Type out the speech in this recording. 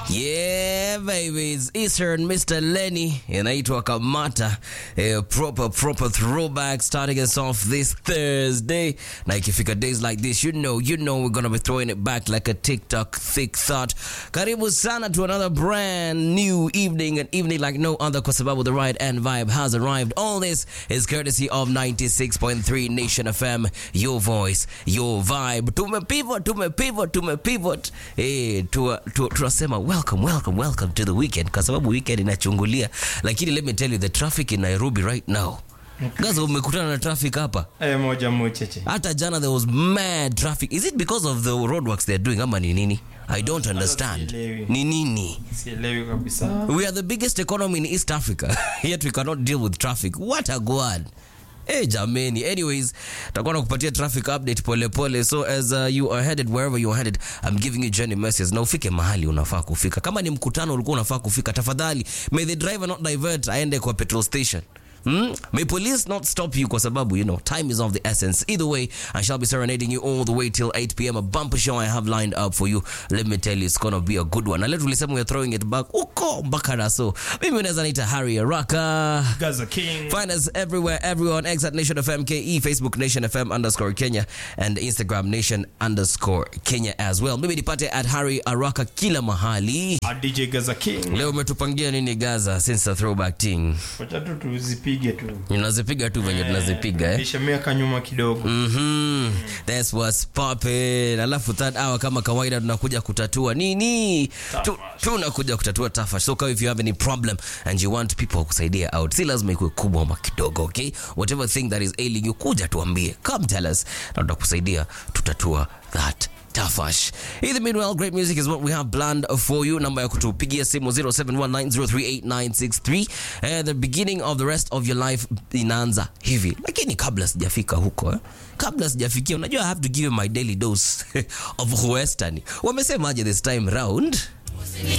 Yeah, baby, it's Eastern Mr. Lenny. Inaitwa Kamata. Proper throwback starting us off this Thursday. Na ikifika days like this, you know we're gonna be throwing it back like a TikTok thick thought. Karibu sana to another brand new evening, an evening like no other, kwa sababu the ride and vibe has arrived. All this is courtesy of 96.3 Nation FM, your voice, your vibe. Tumepivot. Tunasema welcome to the weekend, kwa sababu weekend inachungulia. Lakini let me tell you, the traffic in Nairobi right now. Gaza, umekutana na traffic hapa? Moja mcheche. Hata jana there was mad traffic. Is it because of the roadworks they're doing ama ni nini? I don't understand. Ni nini? Sielewi kabisa. We are the biggest economy in East Africa, yet we cannot deal with traffic. What a god. Hey jameni. Anyways, tutakuwa nakupatia traffic update pole. So as you are headed wherever you are headed, I'm giving you journey messages. Na ufike mahali unafaa kufika. Kama ni mkutano ulikuwa unafaa kufika, tafadhali may the driver not divert aende kwa petrol station. May police not stop you kwa sababu, time is of the essence. Either way, I shall be serenading you all the way till 8 p.m. A bumper show I have lined up for you. Let me tell you, it's gonna be a good one. I literally said we're throwing it back. Uko Bakara. So, mimi unaweza nita Harry Araka. Gaza King. Find us everywhere, everyone. X at Nation FM KE, Facebook Nation FM _Kenya, and Instagram Nation _Kenya as well. Mimi nipate at Harry Araka kila mahali. DJ Gaza King. Leo umetupangia nini Gaza since the throwback thing? Wacha tu tuzipige tu. Unazipiga tu venye tunazipiga Nishamiaka nyuma kidogo. That's what's popping. Alafu third hour kama kawaida tunakuja kutatua nini? Tunakuja kutatua tafash. So if you have any problem and you want people kusaidia out, si lazima ikuwe kubwa ama kidogo, okay? Whatever thing that is ailing you, kuja tuambie. Come tell us. Na tutakusaidia tutatua that tafash. In the meanwhile, great music is what we have planned for you. Number ya kutupigia simu 0719038963. The beginning of the rest of your life inaanza hivi. Lakini kabla sijafika huko, kabla sijafikia, unajua I have to give you my daily dose of western. Wamesemaje this time round?